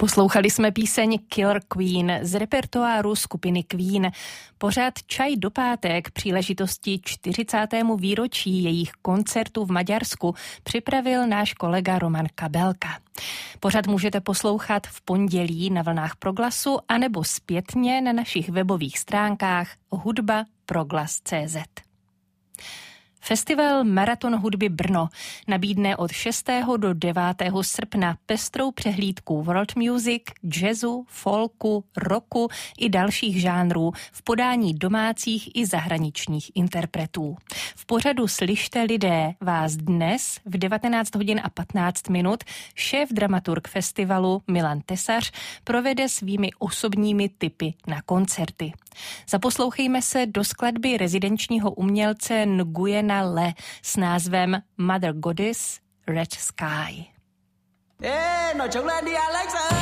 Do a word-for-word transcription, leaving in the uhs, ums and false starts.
Poslouchali jsme píseň Killer Queen z repertoáru skupiny Queen. Pořád Čaj do páté k příležitosti čtyřicátému výročí jejich koncertu v Maďarsku připravil náš kolega Roman Kabelka. Pořád můžete poslouchat v pondělí na vlnách Proglasu anebo zpětně na našich webových stránkách hudba proglas tečka cé zet. Festival Maraton hudby Brno nabídne od šestého do devátého srpna pestrou přehlídku world music, jazzu, folku, rocku i dalších žánrů v podání domácích i zahraničních interpretů. V pořadu Slyšte lidé vás dnes v devatenáct hodin a patnáct minut šéf dramaturg festivalu Milan Tesař provede svými osobními tipy na koncerty. Zaposlouchejme se do skladby rezidenčního umělce Nguyena Le s názvem Mother Goddess Red Sky. Ê, nổi trống lên đi Alex ơi!